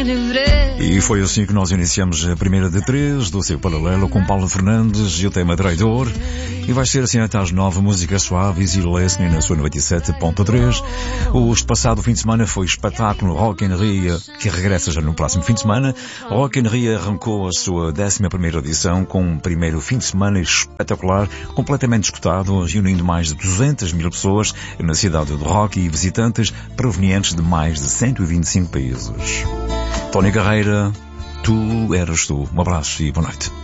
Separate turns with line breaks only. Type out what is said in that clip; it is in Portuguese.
E foi assim que nós iniciamos a primeira de três do seu paralelo com Paulo Fernandes e o tema Traidor. E vai ser assim até às 9, música suave, easy listening na sua 97.3. O passado fim de semana foi espetáculo Rock in Rio, que regressa já no próximo fim de semana. Rock in Rio arrancou a sua 11ª edição com um primeiro fim de semana espetacular, completamente escutado, reunindo mais de 200 mil pessoas na cidade do rock e visitantes provenientes de mais de 125 países. Tony Carreira, tu eras tu. Um abraço e boa noite.